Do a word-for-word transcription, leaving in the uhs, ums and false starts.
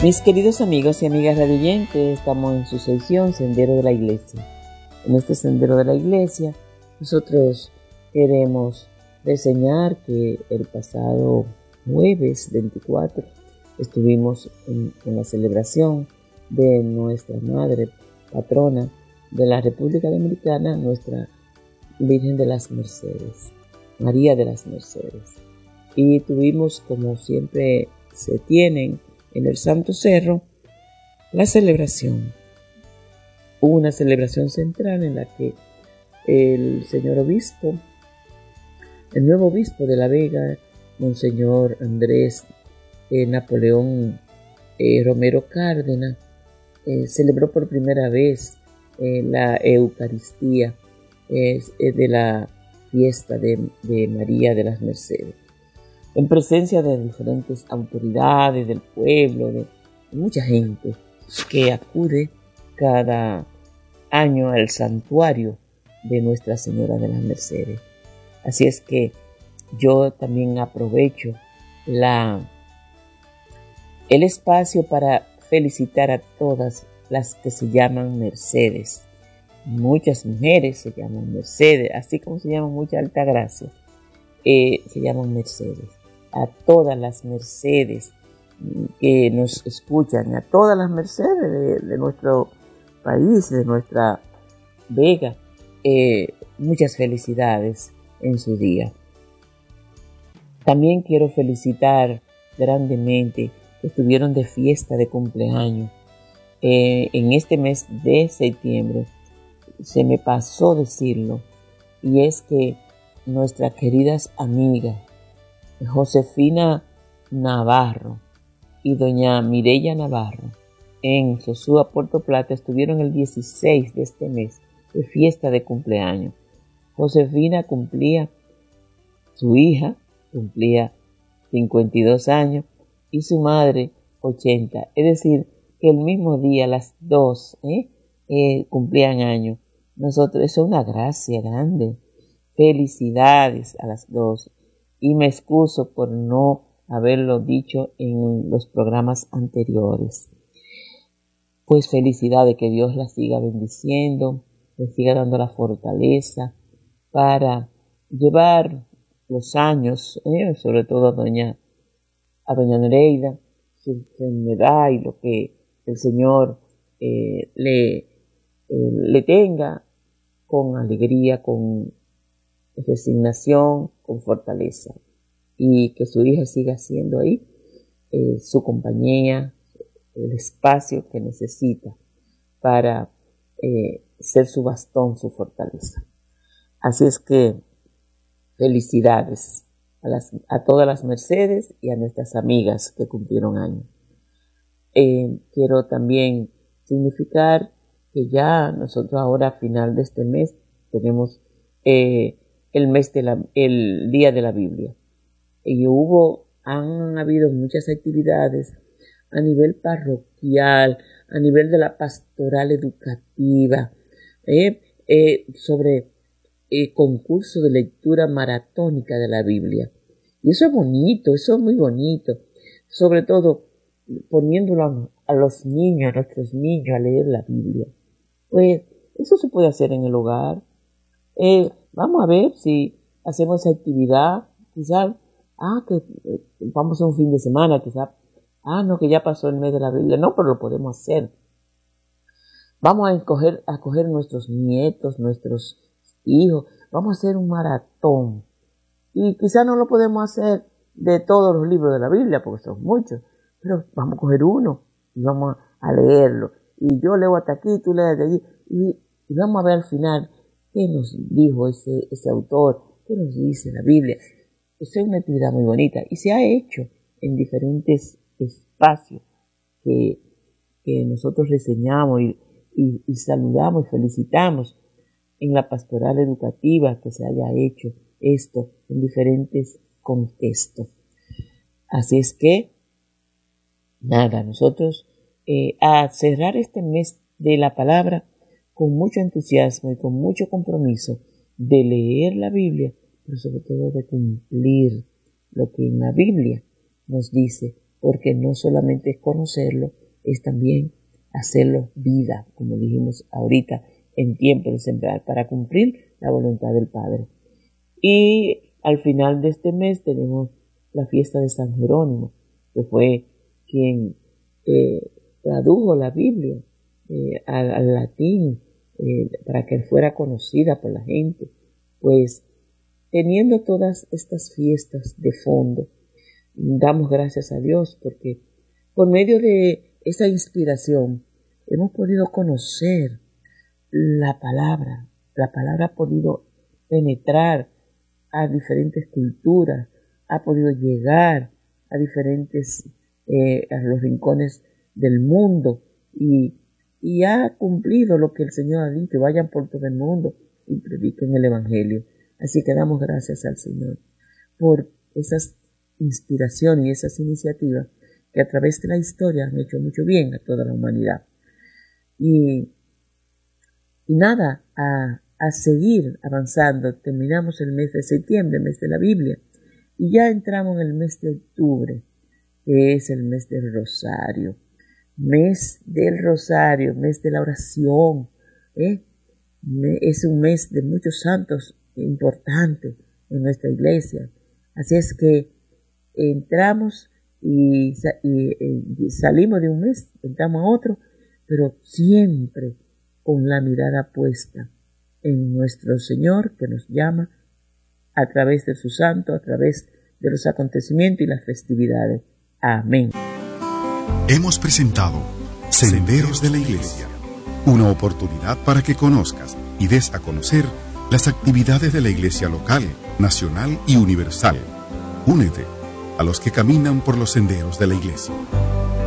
Mis queridos amigos y amigas radioyentes, estamos en su sección Sendero de la Iglesia. En este Sendero de la Iglesia, nosotros queremos reseñar que el pasado jueves veinticuatro estuvimos en, en la celebración de nuestra Madre Patrona de la República Dominicana, nuestra Virgen de las Mercedes, María de las Mercedes. Y tuvimos, como siempre se tienen en el Santo Cerro, la celebración. Hubo una celebración central en la que el señor obispo, el nuevo obispo de La Vega, Monseñor Andrés eh, Napoleón eh, Romero Cárdenas, eh, celebró por primera vez eh, la Eucaristía eh, de la fiesta de, de María de las Mercedes, en presencia de diferentes autoridades del pueblo, de mucha gente que acude cada año al santuario de Nuestra Señora de las Mercedes. Así es que yo también aprovecho la, el espacio para felicitar a todas las que se llaman Mercedes. Muchas mujeres se llaman Mercedes, así como se llaman muchas Altagracia, eh, se llaman Mercedes. A todas las Mercedes que nos escuchan, a todas las Mercedes de, de nuestro país, de nuestra Vega, eh, muchas felicidades en su día. También quiero felicitar grandemente que estuvieron de fiesta de cumpleaños eh, en este mes de septiembre. Se me pasó decirlo, y es que nuestras queridas amigas Josefina Navarro y doña Mireya Navarro en Sosúa, Puerto Plata, estuvieron el dieciséis de este mes de fiesta de cumpleaños. Josefina cumplía, su hija cumplía cincuenta y dos años y su madre ochenta, es decir, que el mismo día las dos ¿eh? Eh, cumplían años. Nosotros, eso es una gracia grande. Felicidades a las dos. Y me excuso por no haberlo dicho en los programas anteriores. Pues felicidades, que Dios la siga bendiciendo, le siga dando la fortaleza para llevar los años, eh, sobre todo a doña, a doña Nereida, su enfermedad y lo que el Señor eh, le, eh, le tenga con alegría, con resignación, con fortaleza, y que su hija siga siendo ahí eh, su compañía, el espacio que necesita para eh, ser su bastón, su fortaleza. Así es que felicidades a, las, a todas las Mercedes y a nuestras amigas que cumplieron años. Eh, quiero también significar que ya nosotros ahora a final de este mes tenemos eh, el mes de la, el día de la Biblia. Y hubo, han habido muchas actividades a nivel parroquial, a nivel de la pastoral educativa, eh, eh, sobre eh, concurso de lectura maratónica de la Biblia. Y eso es bonito, eso es muy bonito. Sobre todo poniéndolo a los niños, a nuestros niños a leer la Biblia. Pues eso se puede hacer en el hogar. Eh, vamos a ver si hacemos esa actividad, quizás, ah, que eh, vamos a un fin de semana, quizás, ah, no, que ya pasó el mes de la Biblia, no, pero lo podemos hacer. Vamos a escoger, a coger nuestros nietos, nuestros hijos, vamos a hacer un maratón. Y quizás no lo podemos hacer de todos los libros de la Biblia, porque son muchos, pero vamos a coger uno y vamos a leerlo. Y yo leo hasta aquí, tú lees de allí, y, y vamos a ver al final qué nos dijo ese, ese autor, qué nos dice la Biblia. Eso es una actividad muy bonita y se ha hecho en diferentes espacios que, que nosotros reseñamos y, y, y saludamos y felicitamos en la pastoral educativa, que se haya hecho esto en diferentes contextos. Así es que, nada, nosotros eh, a cerrar este mes de la palabra con mucho entusiasmo y con mucho compromiso de leer la Biblia, pero sobre todo de cumplir lo que en la Biblia nos dice porque no solamente es conocerlo, es también hacerlo vida, como dijimos ahorita, en tiempo de sembrar, para cumplir la voluntad del Padre. Y al final de este mes tenemos la fiesta de San Jerónimo, que fue quien eh, tradujo la Biblia eh, al, al latín eh, para que fuera conocida por la gente. Pues teniendo todas estas fiestas de fondo, damos gracias a Dios porque por medio de esa inspiración hemos podido conocer la palabra. La palabra ha podido penetrar a diferentes culturas, ha podido llegar a diferentes, eh, a los rincones del mundo y, y ha cumplido lo que el Señor ha dicho: vayan por todo el mundo y prediquen el Evangelio. Así que damos gracias al Señor por esas inspiraciones y esas iniciativas que a través de la historia han hecho mucho bien a toda la humanidad. Y, y nada, a, a seguir avanzando. Terminamos el mes de septiembre, el mes de la Biblia, y ya entramos en el mes de octubre, que es el mes del Rosario. Mes del Rosario, mes de la oración, ¿eh? Es un mes de muchos santos importantes en nuestra iglesia. Así es que entramos y, y, y salimos de un mes, entramos a otro, pero siempre con la mirada puesta en nuestro Señor, que nos llama a través de su santo, a través de los acontecimientos y las festividades. Amén. Hemos presentado Senderos de la Iglesia, una oportunidad para que conozcas y des a conocer las actividades de la Iglesia local, nacional y universal. Únete a los que caminan por los senderos de la Iglesia.